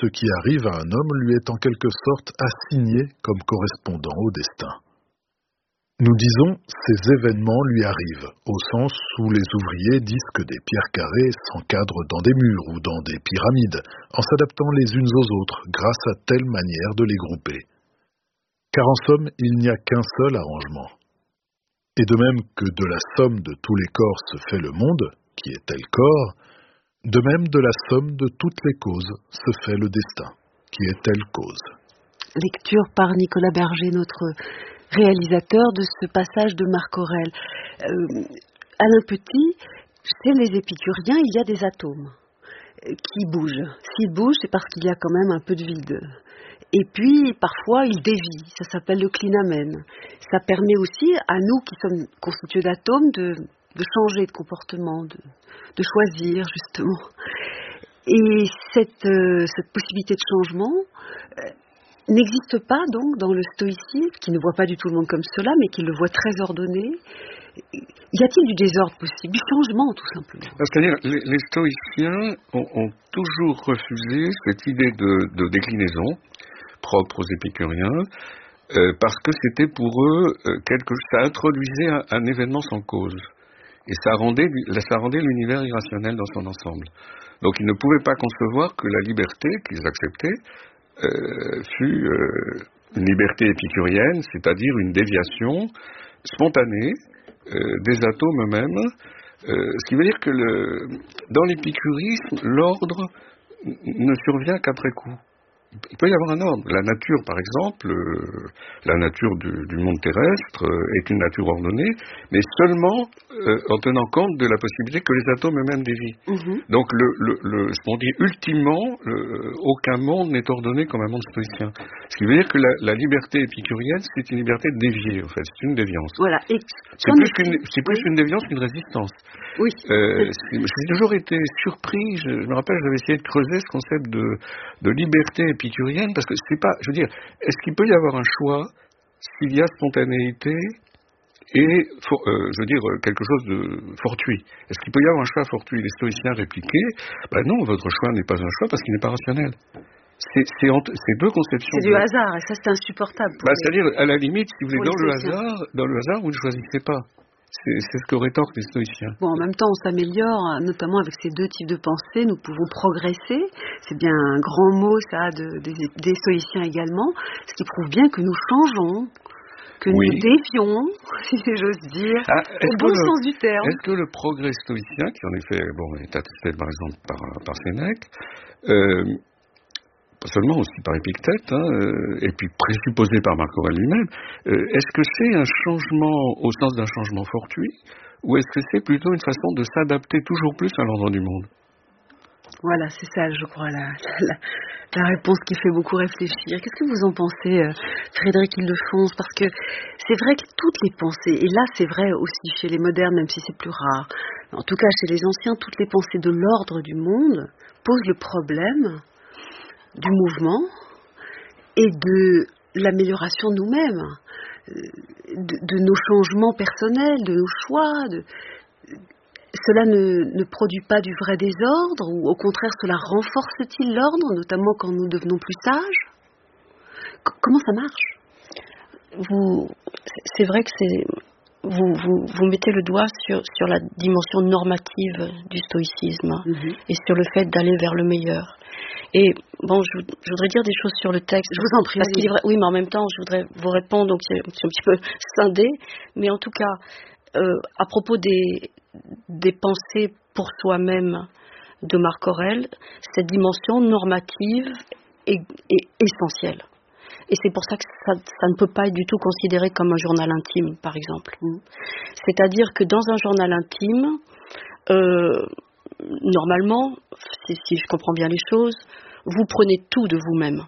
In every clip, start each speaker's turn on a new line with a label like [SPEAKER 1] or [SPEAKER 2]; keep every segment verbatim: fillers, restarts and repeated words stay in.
[SPEAKER 1] ce qui arrive à un homme lui est en quelque sorte assigné comme correspondant au destin. Nous disons « ces événements lui arrivent » au sens où les ouvriers disent que des pierres carrées s'encadrent dans des murs ou dans des pyramides, en s'adaptant les unes aux autres grâce à telle manière de les grouper. Car en somme, il n'y a qu'un seul arrangement. Et de même que de la somme de tous les corps se fait le monde, qui est tel corps, de même de la somme de toutes les causes se fait le destin, qui est telle cause.
[SPEAKER 2] Lecture par Nicolas Berger, notre réalisateur de ce passage de Marc Aurèle. Euh, Alain Petit, chez les épicuriens, il y a des atomes qui bougent. S'ils bougent, c'est parce qu'il y a quand même un peu de vide. Et puis, parfois, ils dévient. Ça s'appelle le clinamen. Ça permet aussi à nous, qui sommes constitués d'atomes, de, de changer de comportement, de, de choisir, justement. Et cette, euh, cette possibilité de changement euh, n'existe pas, donc, dans le stoïcisme, qui ne voit pas du tout le monde comme cela, mais qui le voit très ordonné. Y a-t-il du désordre possible, du changement, tout simplement?
[SPEAKER 3] C'est-à-dire, les, les stoïciens ont, ont toujours refusé cette idée de, de déclinaison propre aux épicuriens, euh, parce que c'était pour eux euh, quelque ça introduisait un, un événement sans cause, et ça rendait, ça rendait l'univers irrationnel dans son ensemble. Donc ils ne pouvaient pas concevoir que la liberté qu'ils acceptaient euh, fût euh, une liberté épicurienne, c'est-à-dire une déviation spontanée euh, des atomes eux-mêmes, euh, ce qui veut dire que le, dans l'épicurisme, l'ordre ne survient qu'après coup. Il peut y avoir un ordre. La nature, par exemple, euh, la nature du, du monde terrestre euh, est une nature ordonnée, mais seulement euh, en tenant compte de la possibilité que les atomes eux-mêmes dévient. Mm-hmm. Donc, le, le, le, on dit ultimement, le, aucun monde n'est ordonné comme un monde stoïcien. Ce qui veut dire que la, la liberté épicurienne, c'est une liberté déviée, en fait. C'est une déviance.
[SPEAKER 2] Voilà. Et
[SPEAKER 3] c'est plus, qu'une, c'est plus oui. une déviance qu'une résistance.
[SPEAKER 2] Oui.
[SPEAKER 3] Euh, j'ai toujours été surpris, je, je me rappelle, j'avais essayé de creuser ce concept de, de liberté épicurienne, parce que c'est pas, je veux dire, est-ce qu'il peut y avoir un choix s'il y a spontanéité et, for, euh, je veux dire, quelque chose de fortuit? Est-ce qu'il peut y avoir un choix fortuit? Les stoïciens répliquaient, ben non, votre choix n'est pas un choix parce qu'il n'est pas rationnel. C'est, c'est, c'est deux conceptions.
[SPEAKER 2] C'est du hasard, et ça c'est insupportable.
[SPEAKER 3] Bah, c'est-à-dire, à la limite, si vous voulez, dans le hasard, dans le hasard, vous ne choisissez pas. C'est, c'est ce que rétorquent les stoïciens.
[SPEAKER 2] Bon, en même temps, on s'améliore, notamment avec ces deux types de pensée, nous pouvons progresser. C'est bien un grand mot, ça, de, de, des stoïciens également, ce qui prouve bien que nous changeons, que oui. nous dévions, si j'ose dire, ah, au bon le, sens du terme.
[SPEAKER 3] Est-ce que le progrès stoïcien, qui en effet bon, est attesté par exemple par, par Sénèque, euh, pas seulement aussi par Épictète, hein, euh, et puis présupposé par Marc Aurèle lui-même, euh, est-ce que c'est un changement au sens d'un changement fortuit, ou est-ce que c'est plutôt une façon de s'adapter toujours plus à l'ordre du monde?
[SPEAKER 2] Voilà, c'est ça, je crois, la, la, la réponse qui fait beaucoup réfléchir. Qu'est-ce que vous en pensez, euh, Frédéric Ildefonse? Parce que c'est vrai que toutes les pensées, et là c'est vrai aussi chez les modernes, même si c'est plus rare, en tout cas chez les anciens, toutes les pensées de l'ordre du monde posent le problème du mouvement et de l'amélioration de nous-mêmes, de, de nos changements personnels, de nos choix. De... Cela ne, ne produit pas du vrai désordre, ou au contraire cela renforce-t-il l'ordre, notamment quand nous devenons plus sages? C- Comment ça marche?
[SPEAKER 4] Vous, c'est vrai que c'est... Vous, vous, vous mettez le doigt sur, sur la dimension normative du stoïcisme, mm-hmm. et sur le fait d'aller vers le meilleur. Et bon, je, je voudrais dire des choses sur le texte.
[SPEAKER 2] Je vous en prie.
[SPEAKER 4] Parce qu'il est vrai, oui, mais en même temps, je voudrais vous répondre, donc c'est, c'est un petit peu scindé. Mais en tout cas, euh, à propos des, des pensées pour soi-même de Marc Aurèle, cette dimension normative est, est essentielle. Et c'est pour ça que ça, ça ne peut pas être du tout considéré comme un journal intime, par exemple. Mmh. C'est-à-dire que dans un journal intime, euh, normalement, si, si je comprends bien les choses, vous prenez tout de vous-même.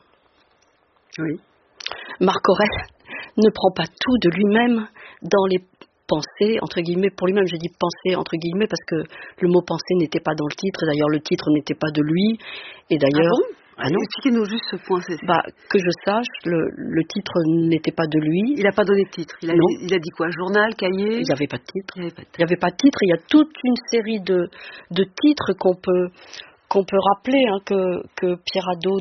[SPEAKER 2] Oui.
[SPEAKER 4] Marc Aurèle ne prend pas tout de lui-même dans les pensées, entre guillemets, pour lui-même, je dis pensée, entre guillemets, parce que le mot pensée n'était pas dans le titre, d'ailleurs le titre n'était pas de lui, et d'ailleurs...
[SPEAKER 2] Ah bon? Ah non. Expliquez-nous juste ce point. C'est...
[SPEAKER 4] Bah, que je sache, le, le titre n'était pas de lui.
[SPEAKER 2] Il n'a pas donné de titre. Il a,
[SPEAKER 4] non.
[SPEAKER 2] il a dit quoi? Journal, cahier?
[SPEAKER 4] Il n'y avait pas de titre.
[SPEAKER 2] Il n'y avait pas de titre.
[SPEAKER 4] Il n'y avait pas de titre. Il y a toute une série de, de titres qu'on peut, qu'on peut rappeler, hein, que, que Pierre Hadot